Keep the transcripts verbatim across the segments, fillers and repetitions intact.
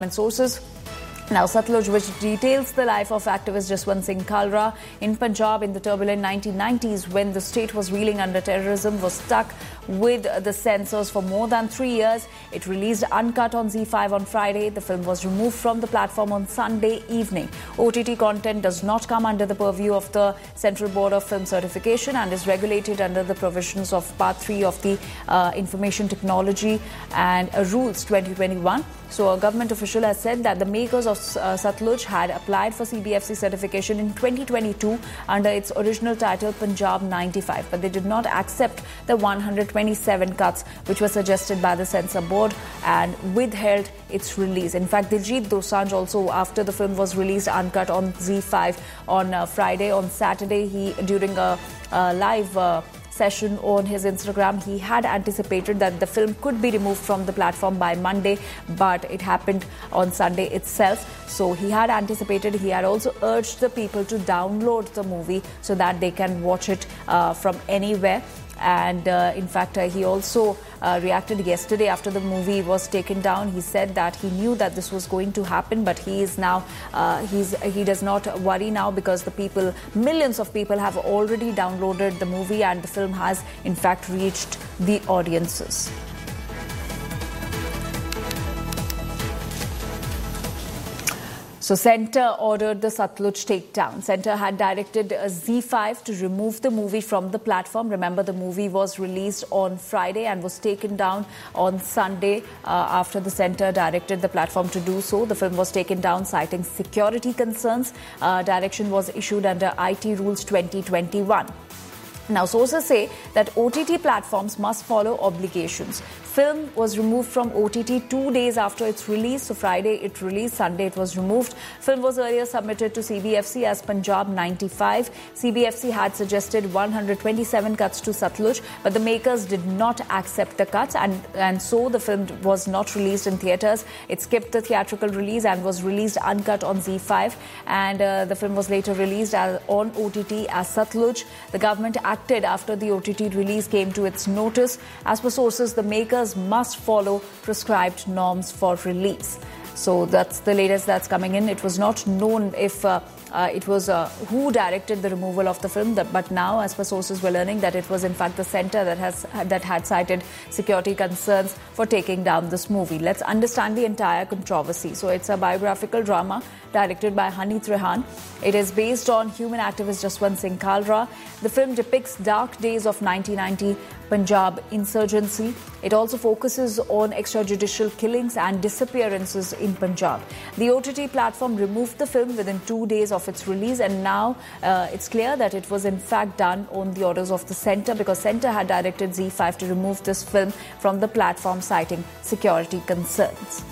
sources. Now, Satluj, which details the life of activist Jaswant Singh Kalra in Punjab in the turbulent nineteen nineties when the state was reeling under terrorism, was stuck with the censors for more than three years. It released uncut on Z five on Friday. The film was removed from the platform on Sunday evening. O T T content does not come under the purview of the Central Board of Film Certification and is regulated under the provisions of Part three of the uh, Information Technology and uh, Rules twenty twenty-one. So, a government official has said that the makers of uh, Satluj had applied for C B F C certification in twenty twenty-two under its original title Punjab ninety-five, but they did not accept the one hundred twenty-seven cuts which were suggested by the censor board and withheld its release. In fact, Diljit Dosanjh also, after the film was released uncut on Z five on uh, Friday, on Saturday, he during a, a live uh, session on his Instagram, he had anticipated that the film could be removed from the platform by Monday, but it happened on Sunday itself. So he had anticipated, he had also urged the people to download the movie so that they can watch it uh, from anywhere. And uh, in fact, uh, he also uh, reacted yesterday after the movie was taken down. He said that he knew that this was going to happen, but he is now, uh, he's, he does not worry now because the people, millions of people have already downloaded the movie and the film has in fact reached the audiences. So, Centre ordered the Satluj takedown. Centre had directed Z five to remove the movie from the platform. Remember, the movie was released on Friday and was taken down on Sunday uh, after the Centre directed the platform to do so. The film was taken down citing security concerns. Uh, direction was issued under I T Rules twenty twenty-one. Now, sources say that O T T platforms must follow obligations. Film was removed from O T T two days after its release. So, Friday it released, Sunday it was removed. Film was earlier submitted to C B F C as Punjab ninety-five. C B F C had suggested one hundred twenty-seven cuts to Satluj, but the makers did not accept the cuts, and, and so the film was not released in theatres. It skipped the theatrical release and was released uncut on Z five, and uh, the film was later released as, on O T T as Satluj. The government acted after the O T T release came to its notice. As per sources, the makers must follow prescribed norms for release. So that's the latest that's coming in. It was not known if uh, uh, it was uh, who directed the removal of the film, but now, as per sources, we're learning that it was in fact the Centre that has that had cited security concerns for taking down this movie. Let's understand the entire controversy. So it's a biographical drama directed by Hani Trehan. It is based on human activist Jaswant Singh Kalra. The film depicts dark days of nineteen ninety Punjab insurgency. It also focuses on extrajudicial killings and disappearances in Punjab. The O T T platform removed the film within two days of its release, and now uh, it's clear that it was in fact done on the orders of the Centre, because Centre had directed Z five to remove this film from the platform citing security concerns.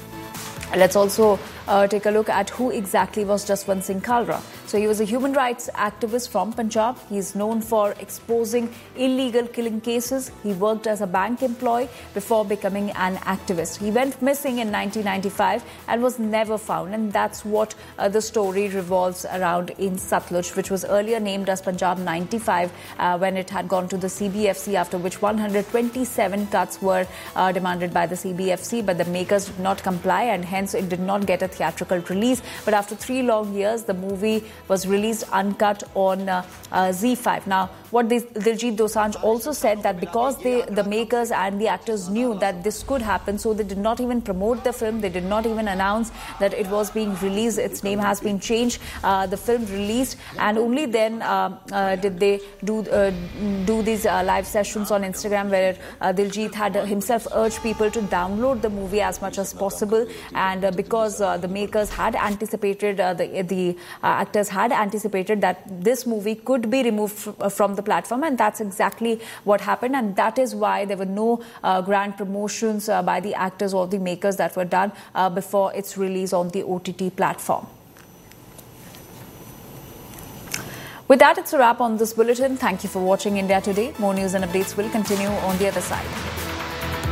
Let's also uh, take a look at who exactly was Jaswant Singh Kalra. So he was a human rights activist from Punjab. He is known for exposing illegal killing cases. He worked as a bank employee before becoming an activist. He went missing in nineteen ninety-five and was never found. And that's what uh, the story revolves around in Satluj, which was earlier named as Punjab ninety-five uh, when it had gone to the C B F C, after which one hundred twenty-seven cuts were uh, demanded by the C B F C. But the makers did not comply, and hence it did not get a theatrical release. But after three long years, the movie was released uncut on uh, uh, Z five. Now, what this, Diljit Dosanjh also said that because they, the makers and the actors knew that this could happen, so they did not even promote the film. They did not even announce that it was being released. Its name has been changed. Uh, the film released, and only then uh, uh, did they do uh, do these uh, live sessions on Instagram, where uh, Diljit had himself urged people to download the movie as much as possible. And uh, because uh, the makers had anticipated, uh, the the uh, actors had anticipated that this movie could be removed f- from the platform, and that's exactly what happened. And that is why there were no uh, grand promotions uh, by the actors or the makers that were done uh, before its release on the O T T platform. With that, it's a wrap on this bulletin. Thank you for watching India Today. More news and updates will continue on the other side.